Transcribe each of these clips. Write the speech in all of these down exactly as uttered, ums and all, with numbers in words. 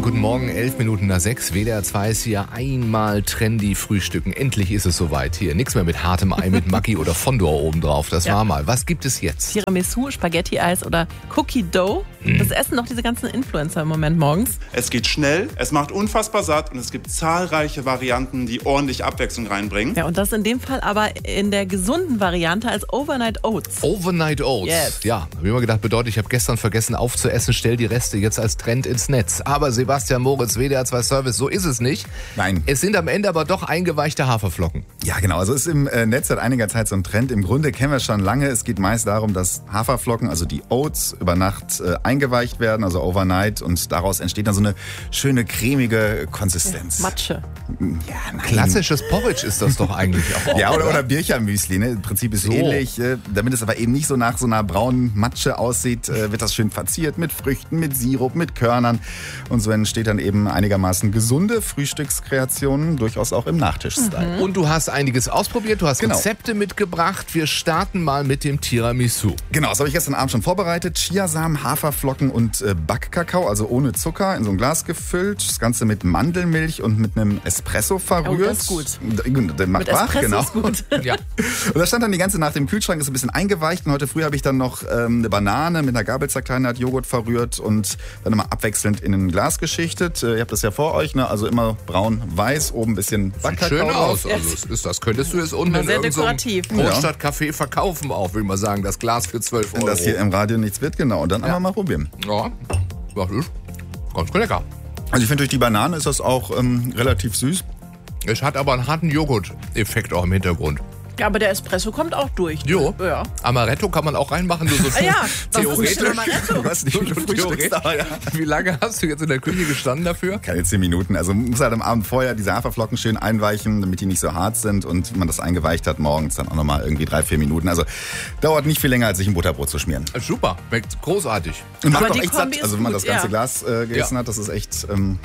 Guten Morgen, elf Minuten nach sechs. W D R zwei ist hier einmal trendy frühstücken. Endlich ist es soweit hier. Nichts mehr mit hartem Ei mit Maggi oder Fondor obendrauf. Das Ja. war mal. Was gibt es jetzt? Tiramisu, Spaghetti-Eis oder Cookie Dough. Das essen doch diese ganzen Influencer im Moment morgens. Es geht schnell, es macht unfassbar satt und es gibt zahlreiche Varianten, die ordentlich Abwechslung reinbringen. Ja, und das in dem Fall aber in der gesunden Variante als Overnight Oats. Overnight Oats. Yes. Ja, habe ich immer gedacht, bedeutet, ich habe gestern vergessen aufzuessen, stell die Reste jetzt als Trend ins Netz. Aber Sebastian Moritz, W D R zwei Service, so ist es nicht. Nein. Es sind am Ende aber doch eingeweichte Haferflocken. Ja, genau. Also ist im äh, Netz seit einiger Zeit so ein Trend. Im Grunde kennen wir es schon lange. Es geht meist darum, dass Haferflocken, also die Oats, über Nacht äh, eingeweicht werden, also overnight. Und daraus entsteht dann so eine schöne, cremige Konsistenz. Matsche. Ja, nein. Klassisches Porridge ist das doch eigentlich auch. Ja, oder, oder Birchermüsli, ne? Im Prinzip ist So. ähnlich. Äh, damit es aber eben nicht so nach so einer braunen Matsche aussieht, äh, wird das schön verziert mit Früchten, mit Sirup, mit Körnern. Und so entsteht dann eben einigermaßen gesunde Frühstückskreationen, durchaus auch im Nachtisch-Style. Und du hast einiges ausprobiert, du hast Genau. Rezepte mitgebracht. Wir starten mal mit dem Tiramisu. Genau, das habe ich gestern Abend schon vorbereitet. Chiasamen, Haferflocken und äh, Backkakao, also ohne Zucker, in so ein Glas gefüllt. Das Ganze mit Mandelmilch und mit einem Espresso verrührt. Oh, das ist gut. Der macht Mit wach, Espresso genau. ist gut. Ja. Und das stand dann die ganze Nacht im Kühlschrank, ist ein bisschen eingeweicht. Und heute früh habe ich dann noch ähm, eine Banane mit einer Gabel zerkleinert, Joghurt verrührt und dann immer abwechselnd in ein Glas geschichtet. Äh, ihr habt das ja vor euch, ne? Also immer braun-weiß, oben ein bisschen Sieht Backkakao schön aus. drauf. Also das, ist, das könntest du jetzt unten Immer in sehr irgendeinem dekorativ. Großstadtcafé verkaufen auch, will ich mal sagen. Das Glas für zwölf Euro. Wenn das hier im Radio nichts wird, genau. Und dann einfach mal probieren. Ja, das ist ganz lecker. Also ich finde, durch die Banane ist das auch ähm, relativ süß. Es hat aber einen harten Joghurt-Effekt auch im Hintergrund. Ja, aber der Espresso kommt auch durch. Jo. Ja. Amaretto kann man auch reinmachen. Nur so Ah ja, was ist theoretisch. denn Amaretto? Du hast nicht So viel theoretisch. Frühstücksdauer, ja. Wie lange hast du jetzt in der Küche gestanden dafür? Keine zehn Minuten. Also man muss halt am Abend vorher diese Haferflocken schön einweichen, damit die nicht so hart sind. Und wenn man das eingeweicht hat, morgens dann auch nochmal irgendwie drei, vier Minuten. Also dauert nicht viel länger, als sich ein Butterbrot zu schmieren. Super, schmeckt großartig. Und macht Aber auch die echt Kombi satt. ist Also wenn man gut, das ganze ja. Glas äh, gegessen Ja. hat, das ist echt... Ähm,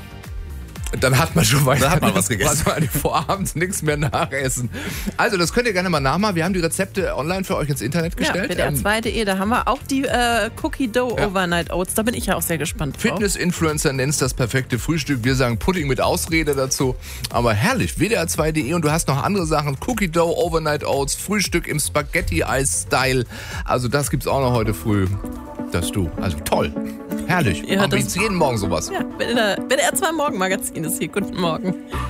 Dann hat man schon weiter. Da hat man was gegessen. Was man vorabends nichts mehr nachessen. Also das könnt ihr gerne mal nachmachen. Wir haben die Rezepte online für euch ins Internet Ja, gestellt. W D R zwei punkt de, da haben wir auch die äh, Cookie Dough Ja. Overnight Oats. Da bin ich ja auch sehr gespannt drauf. Fitness-Influencer nennt das perfekte Frühstück. Wir sagen Pudding mit Ausrede dazu. Aber herrlich, W D R zwei punkt de und du hast noch andere Sachen. Cookie Dough, Overnight Oats, Frühstück im Spaghetti-Eis-Style. Also das gibt's auch noch heute früh. Das du. Also toll. Herrlich. Ihr hört Machen wir das- jetzt jeden Morgen sowas. Ja, W D R zwei Morgenmagazin ist hier. Guten Morgen.